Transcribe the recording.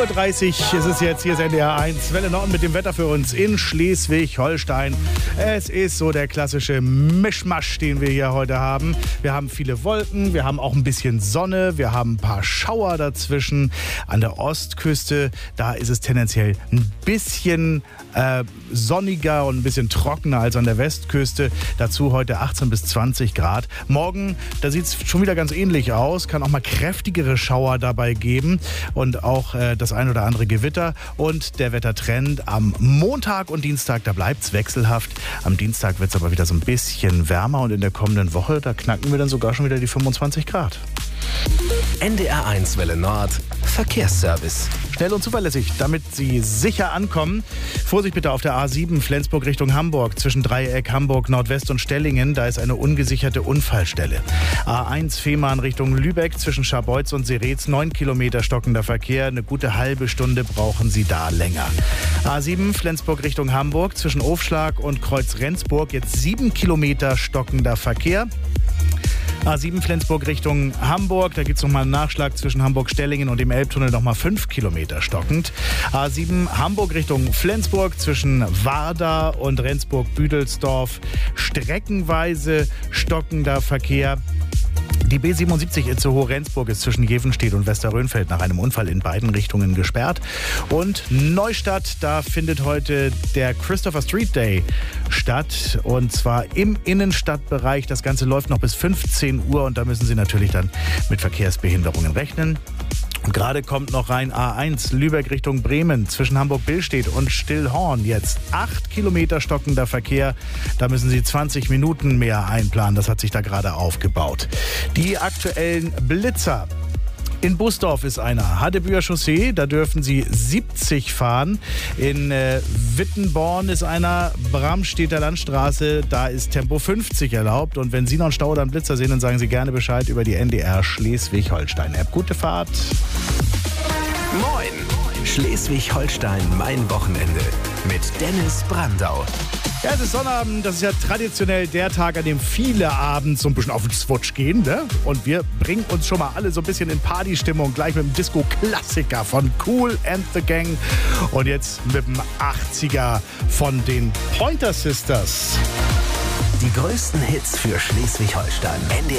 10.30 Uhr ist es jetzt, hier ist NDR 1, Welle Nord mit dem Wetter für uns in Schleswig-Holstein. Es ist so der klassische Mischmasch, den wir hier heute haben. Wir haben viele Wolken, wir haben auch ein bisschen Sonne, wir haben ein paar Schauer dazwischen. An der Ostküste, da ist es tendenziell ein bisschen sonniger und ein bisschen trockener als an der Westküste. Dazu heute 18 bis 20 Grad. Morgen, da sieht es schon wieder ganz ähnlich aus. Kann auch mal kräftigere Schauer dabei geben und auch das ein oder andere Gewitter. Und der Wettertrend am Montag und Dienstag, da bleibt es wechselhaft. Am Dienstag wird es aber wieder so ein bisschen wärmer und in der kommenden Woche, da knacken wir dann sogar schon wieder die 25 Grad. NDR 1 Welle Nord Verkehrsservice. Schnell und zuverlässig, damit Sie sicher ankommen. Vorsicht bitte auf der A7 Flensburg Richtung Hamburg. Zwischen Dreieck, Hamburg, Nordwest und Stellingen. Da ist eine ungesicherte Unfallstelle. A1 Fehmarn Richtung Lübeck. Zwischen Scharbeutz und Seretz 9 Kilometer stockender Verkehr. Eine gute halbe Stunde brauchen Sie da länger. A7 Flensburg Richtung Hamburg. Zwischen Ofschlag und Kreuz Rendsburg. Jetzt 7 Kilometer stockender Verkehr. A7 Flensburg Richtung Hamburg, da gibt es nochmal einen Nachschlag zwischen Hamburg-Stellingen und dem Elbtunnel, nochmal 5 Kilometer stockend. A7 Hamburg Richtung Flensburg zwischen Warda und Rendsburg-Büdelsdorf, streckenweise stockender Verkehr. Die B77 Itzehoe-Rendsburg ist zwischen Jevenstedt und Westerrönfeld nach einem Unfall in beiden Richtungen gesperrt. Und Neustadt, da findet heute der Christopher Street Day statt. Und zwar im Innenstadtbereich. Das Ganze läuft noch bis 15 Uhr und da müssen Sie natürlich dann mit Verkehrsbehinderungen rechnen. Und gerade kommt noch rein A1 Lübeck Richtung Bremen zwischen Hamburg-Billstedt und Stillhorn. Jetzt 8 Kilometer stockender Verkehr. Da müssen Sie 20 Minuten mehr einplanen. Das hat sich da gerade aufgebaut. Die aktuellen Blitzer. In Busdorf ist einer. Hadebüher Chaussee, da dürfen Sie 70 fahren. In Wittenborn ist einer. Bramstedter Landstraße, da ist Tempo 50 erlaubt. Und wenn Sie noch einen Stau oder einen Blitzer sehen, dann sagen Sie gerne Bescheid über die NDR Schleswig-Holstein-App. Gute Fahrt. Moin! Schleswig-Holstein, mein Wochenende. Mit Dennis Brandau. Ja, es ist Sonnabend, das ist ja traditionell der Tag, an dem viele abends so ein bisschen auf den Switch gehen, ne? Und wir bringen uns schon mal alle so ein bisschen in Partystimmung, gleich mit dem Disco-Klassiker von Kool and the Gang und jetzt mit dem 80er von den Pointer Sisters. Die größten Hits für Schleswig-Holstein. NDR